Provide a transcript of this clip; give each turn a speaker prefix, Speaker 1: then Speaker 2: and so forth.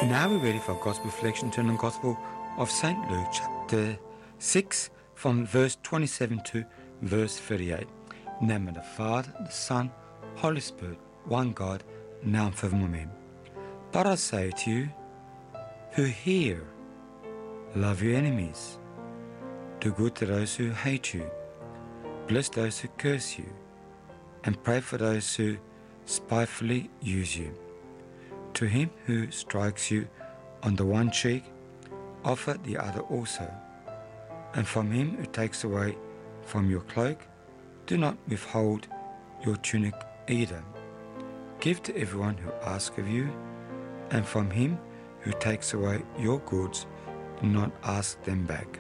Speaker 1: Now we're ready for Gospel Reflection, turning on Gospel of St. Luke, chapter 6, from verse 27 to verse 38. In the name of the Father, the Son, Holy Spirit, one God, now and forevermore. Amen. But I say to you who hear, love your enemies, do good to those who hate you, bless those who curse you, and pray for those who spitefully use you. To him who strikes you on the one cheek, offer the other also. And from him who takes away from your cloak, do not withhold your tunic either. Give to everyone who asks of you, and from him who takes away your goods, do not ask them back.